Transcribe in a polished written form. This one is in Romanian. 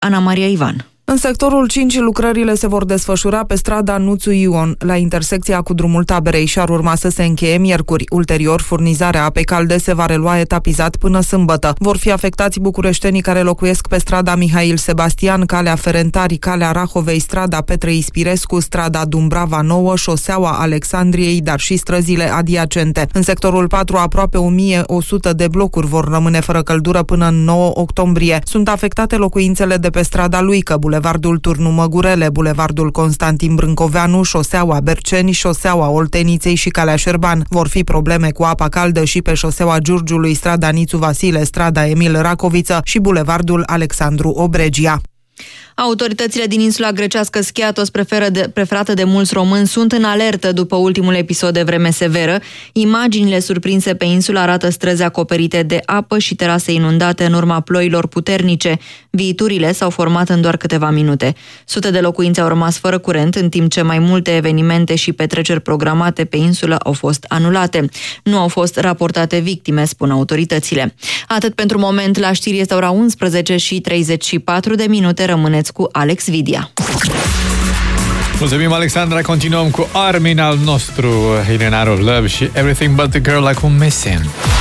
Ana Maria Ivan. În sectorul 5, lucrările se vor desfășura pe strada Nuțu Ion, la intersecția cu drumul Taberei, și ar urma să se încheie miercuri. Ulterior, furnizarea apei calde se va relua etapizat până sâmbătă. Vor fi afectați bucureștenii care locuiesc pe strada Mihail Sebastian, calea Ferentari, calea Rahovei, strada Petre Ispirescu, strada Dumbrava Nouă, șoseaua Alexandriei, dar și străzile adiacente. În sectorul 4, aproape 1100 de blocuri vor rămâne fără căldură până în 9 octombrie. Sunt afectate locuințele de pe strada Luică, Bulevardul Turnu Măgurele, Bulevardul Constantin Brâncoveanu, șoseaua Berceni, șoseaua Olteniței și calea Șerban. Vor fi probleme cu apa caldă și pe șoseaua Giurgiului, strada Nițu Vasile, strada Emil Racoviță și Bulevardul Alexandru Obregia. Autoritățile din insula grecească Schiatos, preferată de mulți români, sunt în alertă după ultimul episod de vreme severă. Imaginile surprinse pe insulă arată străzi acoperite de apă și terase inundate în urma ploilor puternice. Viiturile s-au format în doar câteva minute. Sute de locuințe au rămas fără curent, în timp ce mai multe evenimente și petreceri programate pe insulă au fost anulate. Nu au fost raportate victime, spun autoritățile. Atât pentru moment. La știri este ora 11:34. Rămâneți cu Alex Vidia. Mulțumim, Alexandra. Continuăm cu Armin al nostru, Ileana Love și Everything But The Girl Like I'm Missing.